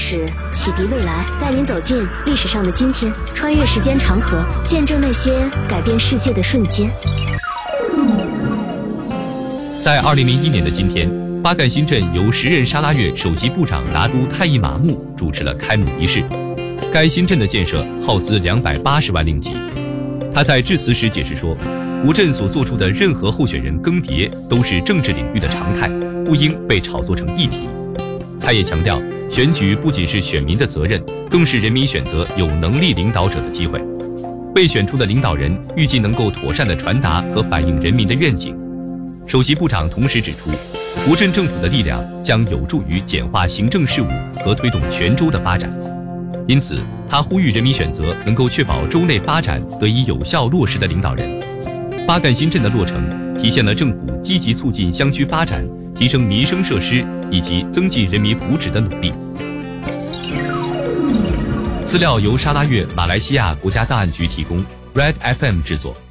史，启迪未来，带您走进历史上的今天，穿越时间长河，见证那些改变世界的瞬间。 在2001年的今天，巴干新镇由时任沙拉越首席部长拿督泰义马木主持了开幕仪式。该新镇的建设耗资280万令吉。他在致辞时解释说，古镇所做出的任何候选人更迭都是政治领域的常态，不应被炒作成议题。他也强调，选举不仅是选民的责任，更是人民选择有能力领导者的机会。被选出的领导人预计能够妥善地传达和反映人民的愿景。首席部长同时指出，古镇政府的力量将有助于简化行政事务和推动全州的发展。因此，他呼吁人民选择能够确保州内发展得以有效落实的领导人。巴干新镇的落成，体现了政府积极促进乡区发展、提升民生设施以及增进人民福祉的努力。资料由沙拉越马来西亚国家档案局提供 ，Red FM 制作。